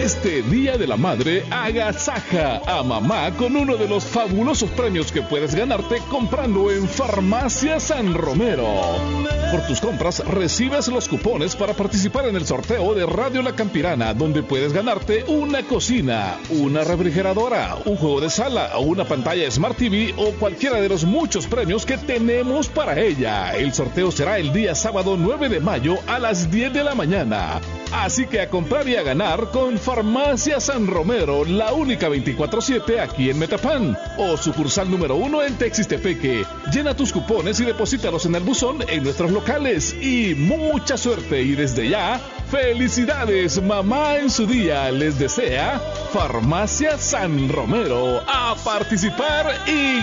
Este Día de la Madre, agasaja a mamá con uno de los fabulosos premios que puedes ganarte comprando en Farmacia San Romero. Por tus compras recibes los cupones para participar en el sorteo de Radio La Campirana, donde puedes ganarte una cocina, una refrigeradora, un juego de sala, una pantalla Smart TV o cualquiera de los muchos premios que tenemos para ella. El sorteo será el día sábado 9 de mayo a las 10 de la mañana. Así que a comprar y a ganar con Farmacia San Romero, la única 24/7 aquí en Metapán, o sucursal número 1 en Texistepeque. Llena tus cupones y deposítalos en el buzón en nuestros locales. Y mucha suerte, y desde ya, felicidades, mamá en su día. Les desea Farmacia San Romero. A participar y